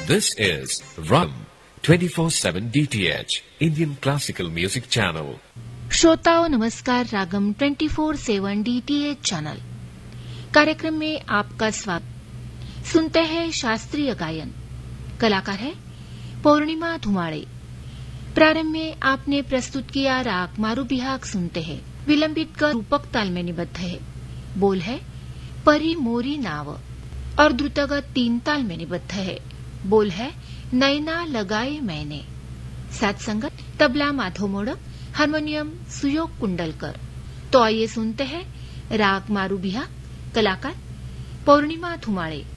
This is Ram 24/7 DTH Indian Classical Music Channel. श्रोताओं नमस्कार। रागम 24/7 DTH channel कार्यक्रम में आपका स्वागत। सुनते हैं शास्त्रीय गायन। कलाकार है पूर्णिमा धुमाड़े। प्रारंभ में आपने प्रस्तुत किया राग मारू बिहाग सुनते हैं। विलंबित कर रूपक ताल में निबद्ध है। बोल है परी मोरी नाव और द्रुतगत 3 ताल में निबद्ध है। बोल है नैना लगाए मैंने। साथ संगत तबला माधव मोड़क, हारमोनियम सुयोग कुंडलकर। तो आइए सुनते हैं राग मारू बिहाग। कलाकार पूर्णिमा धुमाड़े।